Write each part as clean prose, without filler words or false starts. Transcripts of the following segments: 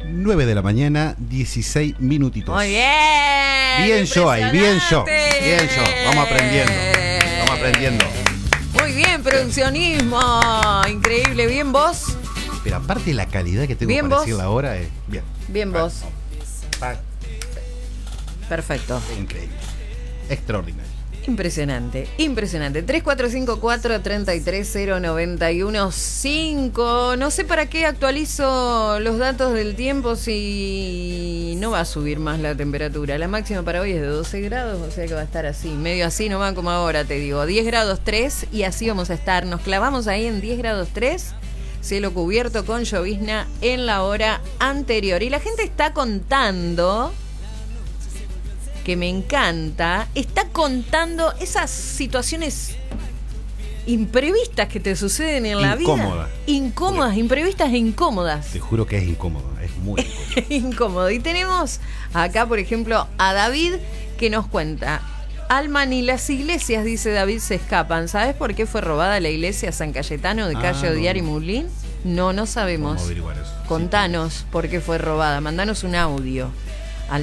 9 de la mañana, 16 minutitos. Muy bien. Bien yo ahí, bien yo. Bien yo. Vamos aprendiendo. Vamos aprendiendo. Muy bien, produccionismo. Increíble. Bien vos. Pero aparte la calidad que tengo Bien para vos. decir la hora es bien. Bien vos. Perfecto. Increíble. Extraordinario. Impresionante, impresionante. 3454-33091-5. No sé para qué actualizo los datos del tiempo si no va a subir más la temperatura. La máxima para hoy es de 12 grados, o sea que va a estar así, medio así nomás como ahora te digo. 10 grados 3 y así vamos a estar. Nos clavamos ahí en 10 grados 3. Cielo cubierto con llovizna en la hora anterior. Y la gente está contando, que me encanta, está contando esas situaciones imprevistas que te suceden en la vida. Incómodas, imprevistas e incómodas. Te juro que es incómodo, es muy incómodo. Incómodo. Y tenemos acá, por ejemplo, a David que nos cuenta: Alma, ni las iglesias, dice David, se escapan. ¿Sabes por qué fue robada la iglesia San Cayetano de calle Odiar y Mulín? No sabemos. Vamos a averiguar eso. Contanos por qué fue robada. Mandanos un audio al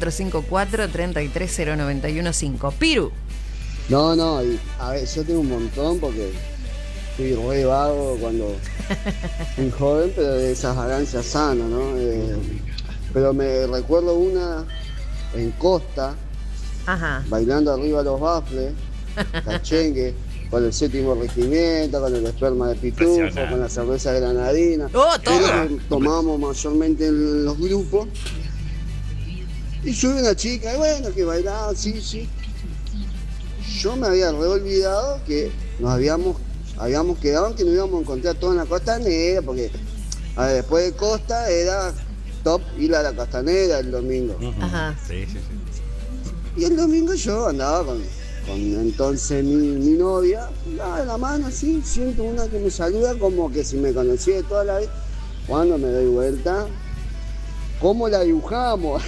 3454-33091-5. Piru. No, y, a ver, yo tengo un montón porque fui re vago cuando fui joven, pero de esas vagancias sanas, ¿no? Pero me recuerdo una en Costa, Ajá. bailando arriba los bafles, cachengue, con el 7º regimiento, con el esperma de pitufo, con la cerveza granadina. ¡Oh, todo! Era que tomábamos mayormente en los grupos. Y sube una chica, y bueno, que bailaba, sí. Yo me había olvidado que nos habíamos quedado en que nos íbamos a encontrar todos en la Costanera, porque a ver, después de Costa era top ir a la Costanera el domingo. Ajá. Sí. Y el domingo yo andaba con entonces mi novia, de la mano así, siento una que me saluda como que si me conocía de toda la vida. Cuando me doy vuelta, ¿cómo la dibujamos?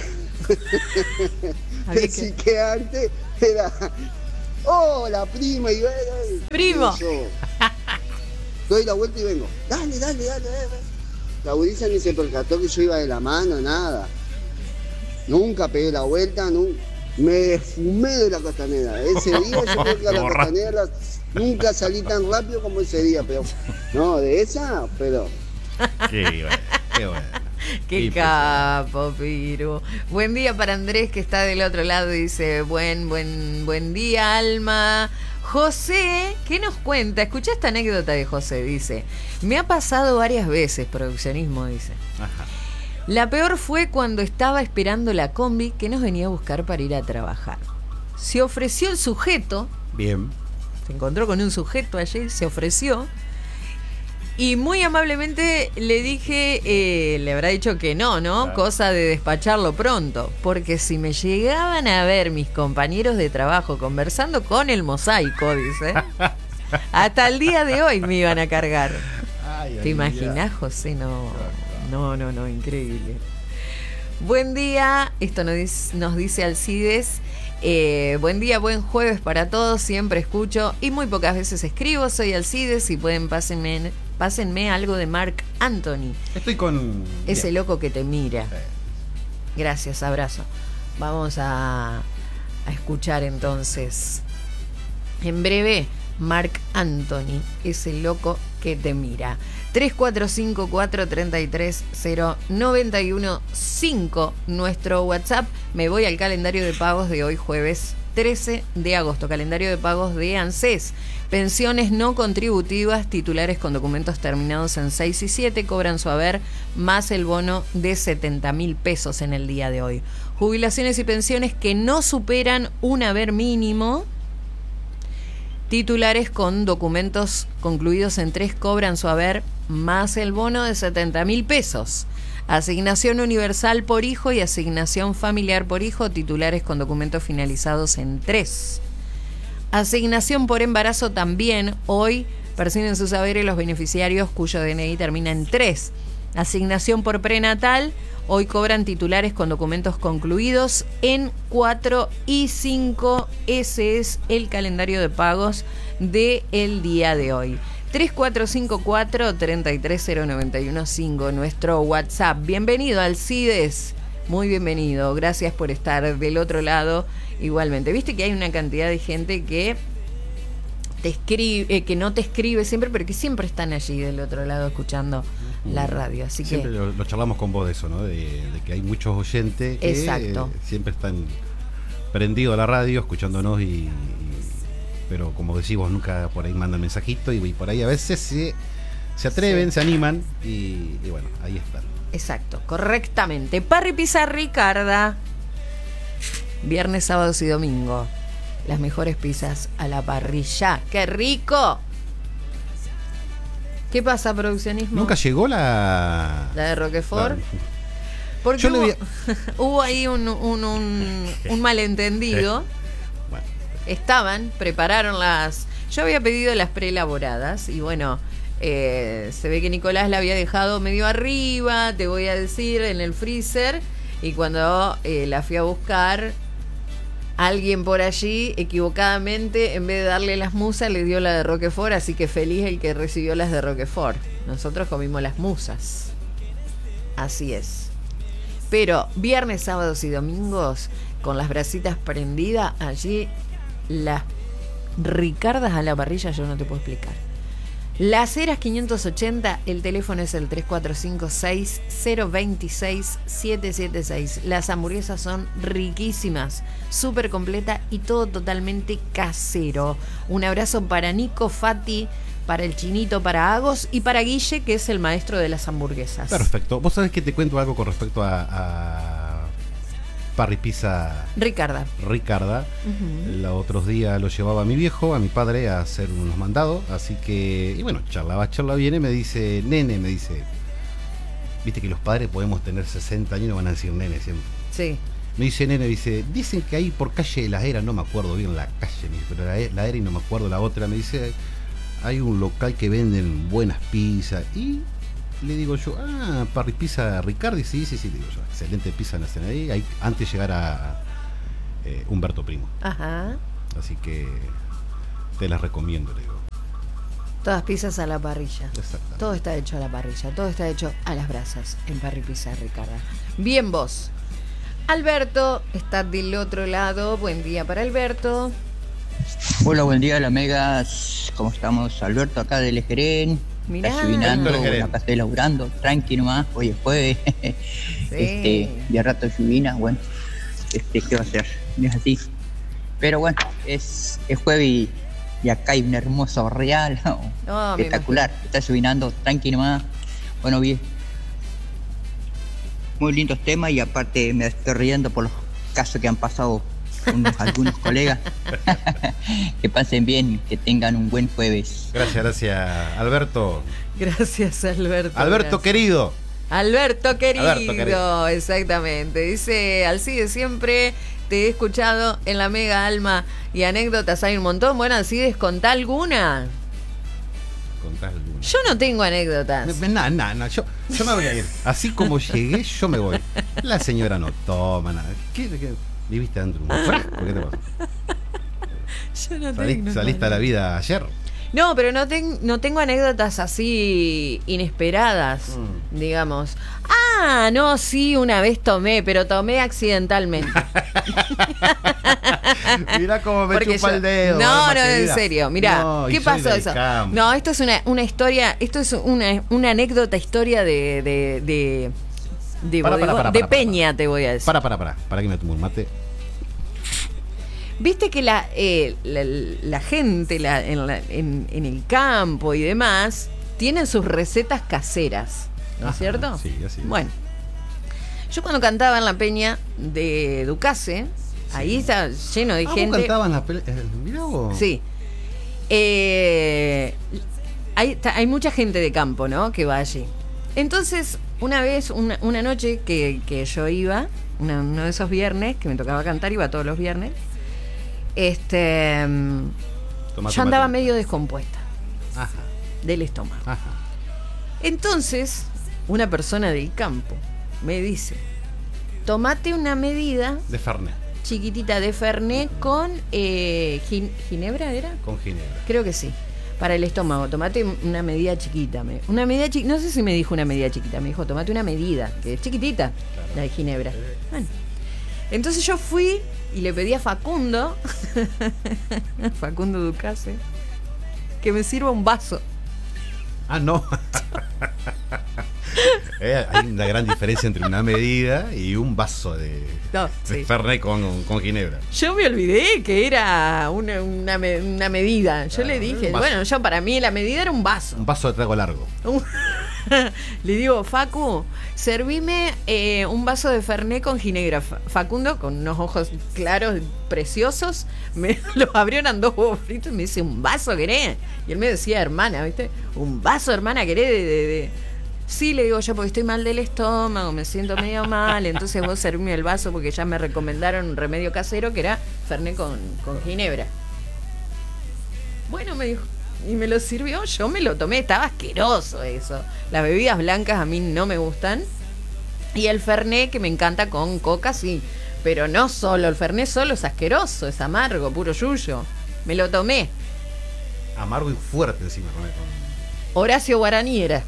Así que antes era, la prima, y ¡Primo! yo doy la vuelta y vengo, dale. La gurisa ni se percató que yo iba de la mano, nada. Nunca pegué la vuelta, me fumé de la Costanera. Ese día yo creo que a la Costanera nunca salí tan rápido como ese día, pero no, de esa, pero... Qué bueno. Qué capo, Piru. Buen día para Andrés, que está del otro lado, dice, buen día, Alma. José, ¿qué nos cuenta? Escucha esta anécdota de José, dice: me ha pasado varias veces, produccionismo, dice. Ajá. La peor fue cuando estaba esperando la combi que nos venía a buscar para ir a trabajar. Se ofreció el sujeto. Bien. Se encontró con un sujeto allí, se ofreció. Y muy amablemente le dije, le habrá dicho que no, Claro. Cosa de despacharlo pronto. Porque si me llegaban a ver mis compañeros de trabajo conversando con el mosaico, dice, hasta el día de hoy me iban a cargar. ¿Te imaginas, José? No, increíble. Buen día, esto nos dice Alcides. Buen día, buen jueves para todos. Siempre escucho y muy pocas veces escribo. Soy Alcides. Si pueden, pásenme algo de Marc Anthony. Estoy con... Ese bien. loco que te mira. Sí. Gracias, abrazo. Vamos a escuchar entonces en breve Marc Anthony, ese loco que te mira. 3454-33091-5, nuestro WhatsApp. Me voy al calendario de pagos de hoy, jueves 13 de agosto. Calendario de pagos de ANSES. Pensiones no contributivas, titulares con documentos terminados en 6 y 7 cobran su haber más el bono de 70.000 pesos en el día de hoy. Jubilaciones y pensiones que no superan un haber mínimo, titulares con documentos concluidos en 3 cobran su haber más el bono de 70.000 pesos. Asignación universal por hijo y asignación familiar por hijo, titulares con documentos finalizados en 3. Asignación por embarazo también. Hoy perciben sus saberes los beneficiarios cuyo DNI termina en 3. Asignación por prenatal. Hoy cobran titulares con documentos concluidos en 4 y 5. Ese es el calendario de pagos del día de hoy. 3454-330915, nuestro WhatsApp. Bienvenido, Alcides. Muy bienvenido. Gracias por estar del otro lado igualmente. Viste que hay una cantidad de gente que te escribe, que no te escribe siempre, pero que siempre están allí del otro lado escuchando la radio. Así siempre que lo charlamos con vos de eso, ¿no? De que hay muchos oyentes que exacto. Siempre están prendidos a la radio, escuchándonos pero como decís vos, nunca por ahí mandan mensajito y por ahí a veces se atreven, se animan y bueno, ahí están. Exacto, correctamente. Parry Pizza Ricarda. Viernes, sábados y domingo. Las mejores pizzas a la parrilla. ¡Qué rico! ¿Qué pasa, produccionismo? ¿Nunca llegó la de Roquefort? La... Porque hubo ahí un malentendido. Bueno. Prepararon las... Yo había pedido las preelaboradas y bueno... se ve que Nicolás la había dejado medio arriba, te voy a decir, en el freezer. Y cuando la fui a buscar, alguien por allí, equivocadamente, en vez de darle las musas, le dio la de Roquefort. Así que feliz el que recibió las de Roquefort. Nosotros comimos las musas. Así es. Pero viernes, sábados y domingos, con las brasitas prendidas, allí las Ricardas a la parrilla, yo no te puedo explicar. Las Heras 580, el teléfono es el 3456-026-776. Las hamburguesas son riquísimas, súper completa y todo totalmente casero. Un abrazo para Nico, Fati, para el Chinito, para Agos y para Guille, que es el maestro de las hamburguesas. Perfecto. Vos sabés que te cuento algo con respecto a Parry Pizza Ricarda. Uh-huh. Los otros días lo llevaba a mi viejo, a mi padre, a hacer unos mandados. Así que, y bueno, charla viene, me dice, nene, viste que los padres podemos tener 60 años y no van a decir nene siempre. Sí. Me dice, nene, dicen que ahí por calle La Era, no me acuerdo bien la calle, pero La Era y no me acuerdo la otra, me dice, hay un local que venden buenas pizzas. Y le digo yo, Parry Pizza Ricardi, sí, digo yo, excelente pizza nacen ahí, antes de llegar a Humberto Primo. Ajá. Así que te las recomiendo, le digo. Todas pizzas a la parrilla. Exactamente. Todo está hecho a la parrilla, todo está hecho a las brasas en Parry Pizza Ricarda. Bien vos. Alberto está del otro lado. Buen día para Alberto. Hola, buen día, la Megas. ¿Cómo estamos? Alberto acá de Lejerén. Mirá. Está lluvinando, acá estoy laburando, tranqui nomás, hoy es jueves. Sí. De rato lluvina, bueno, ¿qué va a ser? No es así. Pero bueno, es jueves y acá hay un hermoso real, espectacular. Está lluvinando, tranqui nomás. Bueno, bien. Muy lindos temas y aparte me estoy riendo por los casos que han pasado con algunos colegas. Que pasen bien, que tengan un buen jueves. Gracias, Alberto. Gracias, Alberto. Alberto querido. Alberto querido, exactamente. Dice Alcides, siempre te he escuchado en la Mega Alma y anécdotas hay un montón. Bueno, Alcides, ¿contá alguna? Yo no tengo anécdotas. No, yo me voy a ir. Así como llegué, yo me voy. La señora no toma nada. ¿Qué? ¿Viviste dentro de un fresco? ¿Qué te pasa? Yo no tengo. ¿Saliste a la vida ayer? No, pero no tengo anécdotas así inesperadas, digamos. No, sí, una vez tomé, pero tomé accidentalmente. Mirá cómo me chupa el dedo. No, en serio. Mirá, no, ¿qué pasó eso? Campo. No, esto es una historia, esto es una anécdota, historia de Peña, te voy a decir. Para que me tomo un mate. Viste que la gente en el campo y demás tienen sus recetas caseras, ¿no es cierto? Sí, así es. Bueno, yo cuando cantaba en la peña de Ducase, sí, ahí está lleno de gente. ¿Vos cantabas en la peña? Mirá vos. Sí. Hay mucha gente de campo, ¿no? Que va allí. Entonces, una vez, una noche que yo iba, uno de esos viernes que me tocaba cantar, iba todos los viernes. Yo andaba medio descompuesta. Ajá. Del estómago. Ajá. Entonces, una persona del campo me dice: tomate una medida de Fernet, chiquitita de Fernet con ginebra, ¿era? Con ginebra. Creo que sí. para el estómago, tomate una medida chiquita. No sé si me dijo una medida chiquita, me dijo, tomate una medida, que es chiquitita, claro, la de ginebra. Bueno, entonces yo fui y le pedí a Facundo, Facundo Ducase, que me sirva un vaso. Ah, no. Hay una gran diferencia entre una medida y un vaso de Fernet con ginebra. Yo me olvidé que era una medida. Yo le dije, bueno, para mí la medida era un vaso. Un vaso de trago largo. Le digo, Facu, servime un vaso de Fernet con ginebra. Facundo, con unos ojos claros, preciosos, me los abrió, eran 2 huevos fritos y me dice, ¿un vaso querés? Y él me decía, hermana, ¿viste? ¿Un vaso, hermana, querés Sí, le digo yo, porque estoy mal del estómago, me siento medio mal, entonces vos servime el vaso porque ya me recomendaron un remedio casero que era Fernet con ginebra. Bueno, me dijo, y me lo sirvió, yo me lo tomé, estaba asqueroso eso. Las bebidas blancas a mí no me gustan, y el Fernet, que me encanta con coca, sí, pero no solo, el Fernet solo es asqueroso, es amargo, puro yuyo. Me lo tomé. Amargo y fuerte encima, con Horacio Guaraní era.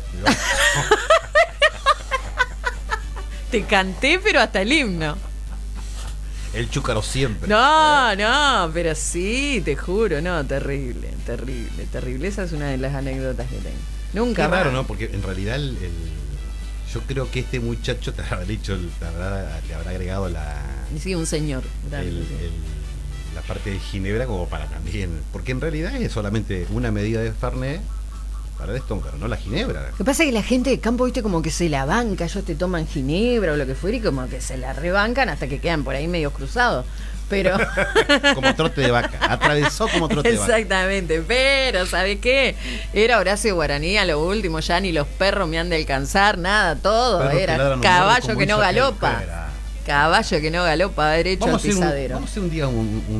Te canté, pero hasta el himno. El chúcaro siempre. No, pero sí, te juro, no, terrible. Esa es una de las anécdotas que tengo. Nunca. Qué raro, ¿no? Porque en realidad yo creo que este muchacho te habrá dicho, te habrá agregado Sí, un señor. La parte de ginebra como para también. Porque en realidad es solamente una medida de Fernet para el estómago, no la ginebra. Lo que pasa es que la gente de campo, viste, como que se la banca, ellos te toman ginebra o lo que fuera y como que se la rebancan hasta que quedan por ahí medio cruzados. Pero como trote de vaca, atravesó como trote de vaca. Exactamente, pero ¿sabes qué? Era Horacio Guaraní a lo último, ya ni los perros me han de alcanzar, nada, todo. Era caballo que no galopa. Caballo que no galopa, derecho al pisadero. Vamos a hacer un día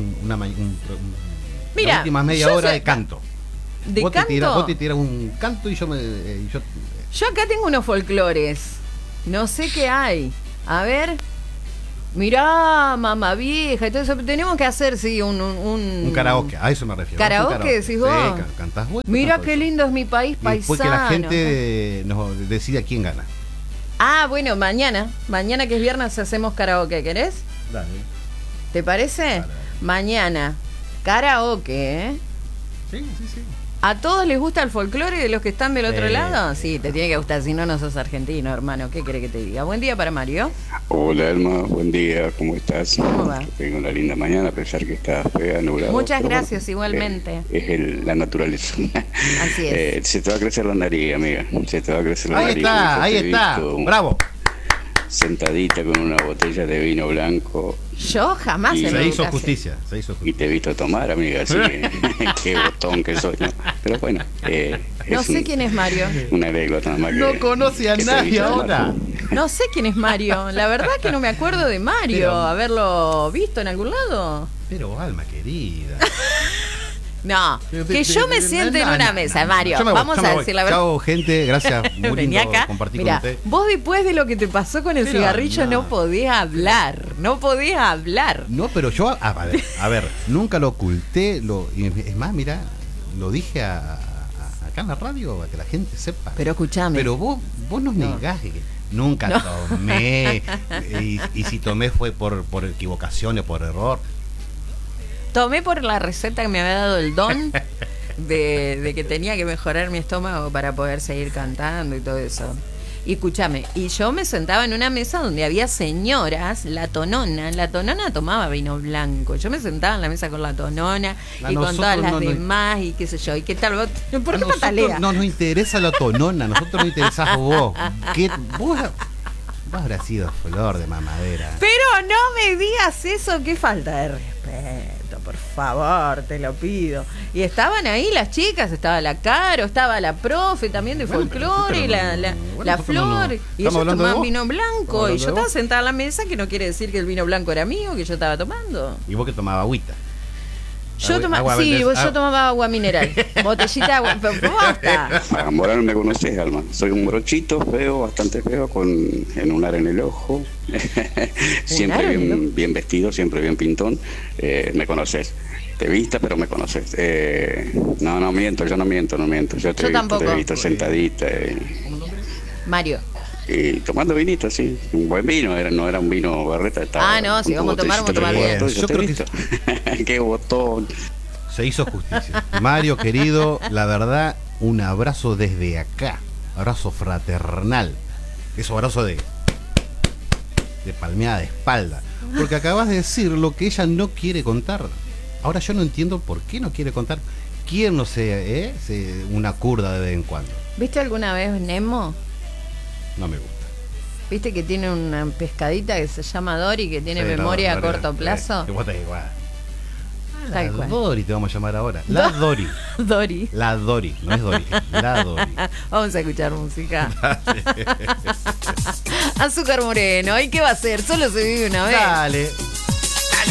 la última media hora de canto. ¿De canto? Vos te tirás un canto y yo acá tengo unos folclores. No sé qué hay. A ver. Mirá, mamá vieja. Entonces tenemos que hacer, sí, un karaoke. A eso me refiero. ¿Karaoke decís vos? Sí, cantás vos. Mirá qué lindo es mi país paisano. Después que la gente nos decida quién gana. Ah, bueno, mañana que es viernes hacemos karaoke, ¿querés? Dale. ¿Te parece? Dale. Mañana, karaoke, ¿eh? Sí. ¿A todos les gusta el folclore de los que están del otro lado? Sí, te tiene que gustar, si no, no sos argentino, hermano. ¿Qué querés que te diga? Buen día para Mario. Hola, Elma, buen día, ¿cómo estás? ¿Cómo va? Tengo una linda mañana, a pesar que está fea, nublado. Muchas gracias, igualmente. Es la naturaleza. Así es. Se te va a crecer la nariz, amiga. Se te va a crecer la nariz. Ahí está. Bravo. Sentadita con una botella de vino blanco. Yo jamás se hizo justicia. Y te he visto tomar, amiga, así que qué botón que soy, ¿no? Pero bueno, no sé quién es Mario. Una anécdota más. No conoce a nadie ahora. No sé quién es Mario. La verdad que no me acuerdo de Mario. Haberlo visto en algún lado. Pero alma querida. No, que yo me siente en una mesa, Mario. Vamos a decir la verdad. Chao, gente, gracias. Muy Vení lindo acá. compartir Mirá, con usted. Vos después de lo que te pasó con el cigarrillo no podías hablar. No, pero yo, a ver, nunca lo oculté. Es más, mira, lo dije acá en la radio para que la gente sepa. Pero escuchame. Pero vos nos negás que nunca tomé. Y si tomé fue por equivocación o por error. Tomé por la receta que me había dado el don de que tenía que mejorar mi estómago para poder seguir cantando y todo eso. Y escúchame, y yo me sentaba en una mesa donde había señoras, la tonona tomaba vino blanco. Yo me sentaba en la mesa con la tonona y con todas las demás y qué sé yo. ¿Y qué tal? ¿Por qué patalea? No nos interesa la tonona, nosotros nos interesás vos. Vos habrás sido flor de mamadera. Pero no me digas eso, qué falta de respeto, por favor, te lo pido. Y estaban ahí las chicas, estaba la Caro, estaba la profe también de folclore, la Flor, y ellos tomaban vino blanco, y yo estaba sentada en la mesa, que no quiere decir que el vino blanco era mío, que yo estaba tomando. ¿Y vos que tomabas agüita? Yo tomaba agua mineral, botellita de agua, pero basta. A Morán me conoces, Alma. Soy un brochito feo, bastante feo, en un ar en el ojo. Siempre bien vestido, siempre bien pintón. Me conoces. de vista, pero me conoces. No miento, yo no miento. Yo te he visto sentadita. Mario. Y tomando vinito, sí. Un buen vino, no era un vino berreta. No, si vamos a tomar, vamos a tomar bien. Yo te he visto. Qué botón. Se hizo justicia. Mario, querido, la verdad, un abrazo desde acá. Abrazo fraternal. Eso abrazo de palmeada de espalda. Porque acabas de decir lo que ella no quiere contar. Ahora yo no entiendo por qué no quiere contar. ¿Quién no se una curda de vez en cuando? ¿Viste alguna vez Nemo? No me gusta. ¿Viste que tiene una pescadita que se llama Dory, que tiene memoria a corto plazo? La Dory te vamos a llamar ahora. La Dory. Dory. La Dory, no es Dory. La Dory. Vamos a escuchar música. Azúcar Moreno. ¿Y qué va a hacer? Solo se vive una vez. Dale.